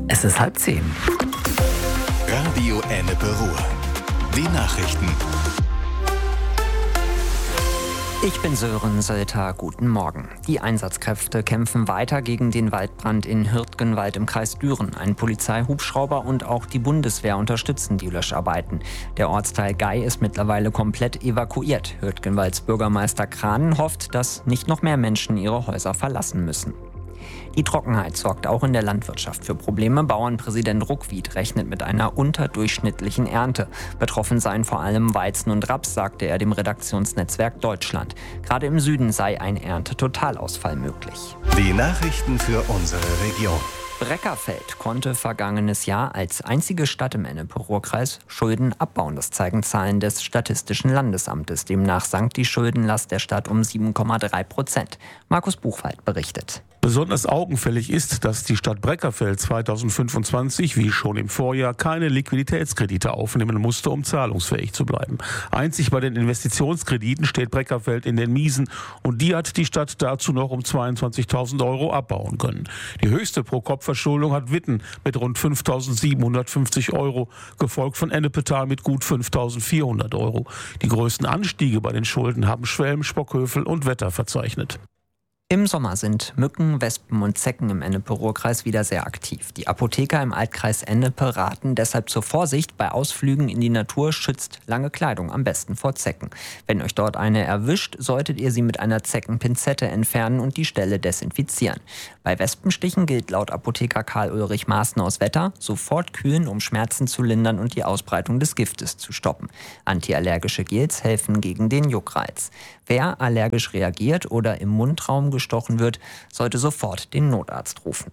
Es ist 9:30. Radio Ennepe Ruhr. Die Nachrichten. Ich bin Sören Sölter, guten Morgen. Die Einsatzkräfte kämpfen weiter gegen den Waldbrand in Hürtgenwald im Kreis Düren. Ein Polizeihubschrauber und auch die Bundeswehr unterstützen die Löscharbeiten. Der Ortsteil Gei ist mittlerweile komplett evakuiert. Hürtgenwalds Bürgermeister Kranen hofft, dass nicht noch mehr Menschen ihre Häuser verlassen müssen. Die Trockenheit sorgt auch in der Landwirtschaft für Probleme. Bauernpräsident Ruckwied rechnet mit einer unterdurchschnittlichen Ernte. Betroffen seien vor allem Weizen und Raps, sagte er dem Redaktionsnetzwerk Deutschland. Gerade im Süden sei ein Erntetotalausfall möglich. Die Nachrichten für unsere Region. Breckerfeld konnte vergangenes Jahr als einzige Stadt im Ennepe-Ruhr-Kreis Schulden abbauen. Das zeigen Zahlen des Statistischen Landesamtes. Demnach sank die Schuldenlast der Stadt um 7,3%. Markus Buchwald berichtet. Besonders augenfällig ist, dass die Stadt Breckerfeld 2025, wie schon im Vorjahr, keine Liquiditätskredite aufnehmen musste, um zahlungsfähig zu bleiben. Einzig bei den Investitionskrediten steht Breckerfeld in den Miesen und die hat die Stadt dazu noch um 22.000 Euro abbauen können. Die höchste Pro-Kopf-Verschuldung hat Witten mit rund 5.750 Euro, gefolgt von Ennepetal mit gut 5.400 Euro. Die größten Anstiege bei den Schulden haben Schwelm, Spockhövel und Wetter verzeichnet. Im Sommer sind Mücken, Wespen und Zecken im Ennepe-Ruhr-Kreis wieder sehr aktiv. Die Apotheker im Altkreis Ennepe raten deshalb zur Vorsicht. Bei Ausflügen in die Natur schützt lange Kleidung am besten vor Zecken. Wenn euch dort eine erwischt, solltet ihr sie mit einer Zeckenpinzette entfernen und die Stelle desinfizieren. Bei Wespenstichen gilt laut Apotheker Karl-Ulrich Maaßen aus Wetter: sofort kühlen, um Schmerzen zu lindern und die Ausbreitung des Giftes zu stoppen. Antiallergische Gels helfen gegen den Juckreiz. Wer allergisch reagiert oder im Mundraum gestochen wird, sollte sofort den Notarzt rufen.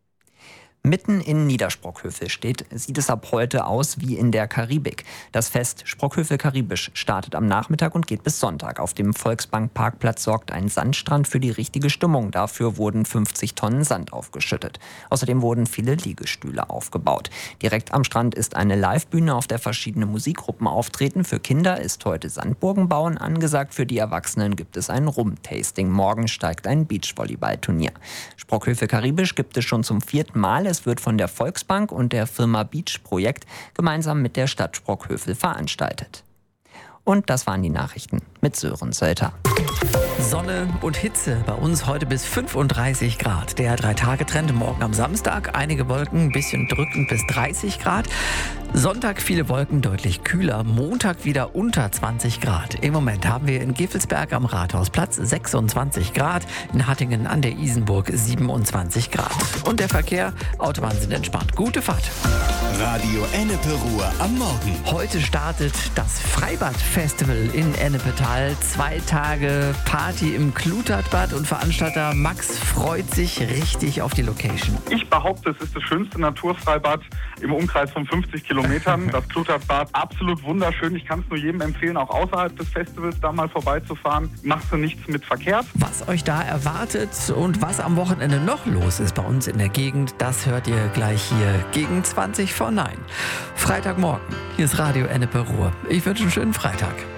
Mitten in Niedersprockhövel sieht es ab heute aus wie in der Karibik. Das Fest Sprockhövel Karibisch startet am Nachmittag und geht bis Sonntag. Auf dem Volksbank-Parkplatz sorgt ein Sandstrand für die richtige Stimmung. Dafür wurden 50 Tonnen Sand aufgeschüttet. Außerdem wurden viele Liegestühle aufgebaut. Direkt am Strand ist eine Livebühne, auf der verschiedene Musikgruppen auftreten. Für Kinder ist heute Sandburgenbauen angesagt. Für die Erwachsenen gibt es ein Rum-Tasting. Morgen steigt ein Beachvolleyballturnier. Sprockhövel Karibisch gibt es schon zum 4. Mal. Es wird von der Volksbank und der Firma Beach Projekt gemeinsam mit der Stadt Sprockhövel veranstaltet. Und das waren die Nachrichten mit Sören Sölter. Sonne und Hitze, bei uns heute bis 35 Grad. Der 3-Tage-Trend morgen am Samstag, einige Wolken, ein bisschen drückend bis 30 Grad. Sonntag viele Wolken, deutlich kühler. Montag wieder unter 20 Grad. Im Moment haben wir in Gevelsberg am Rathausplatz 26 Grad, in Hattingen an der Isenburg 27 Grad. Und der Verkehr, Autobahnen sind entspannt. Gute Fahrt. Radio Ennepe Ruhr am Morgen. Heute startet das Freibad-Festival in Ennepetal. 2 Tage Party im Klutert-Bad und Veranstalter Max freut sich richtig auf die Location. Ich behaupte, es ist das schönste Naturfreibad im Umkreis von 50 Kilometern. Das Klutert-Bad, absolut wunderschön. Ich kann es nur jedem empfehlen, auch außerhalb des Festivals da mal vorbeizufahren. Machst du nichts mit Verkehr. Was euch da erwartet und was am Wochenende noch los ist bei uns in der Gegend, das hört ihr gleich hier gegen 20 vor 9. Freitagmorgen. Hier ist Radio Ennepe Ruhr. Ich wünsche einen schönen Freitag.